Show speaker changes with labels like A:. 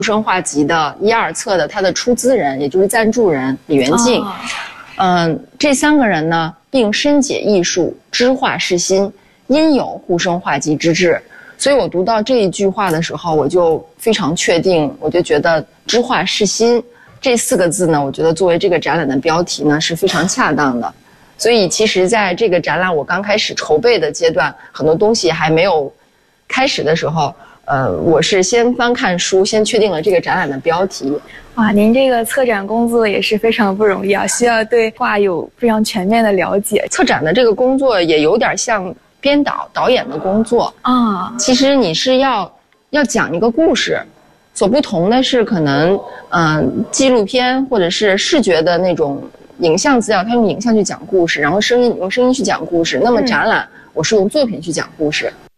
A: 无声画集的1、2册的他的出资人，也就是赞助人李元敬。这3个人呢，并深解艺术，知画世新，因有护生画集之志。所以我读到这一句话的时候，我就非常确定，我就觉得知画世新这4个字呢，我觉得作为这个展览的标题呢是非常恰当的。所以其实在这个展览我刚开始筹备的阶段，很多东西还没有开始的时候，我是先翻看书，先确定了这个展览的标题。
B: 哇，您这个策展工作也是非常不容易啊，需要对画有非常全面的了解。
A: 策展的这个工作也有点像编导演的工作啊。其实你是要讲一个故事，所不同的是可能纪录片或者是视觉的那种影像资料，它用影像去讲故事，然后用声音去讲故事。那么展览，我是用作品去讲故事。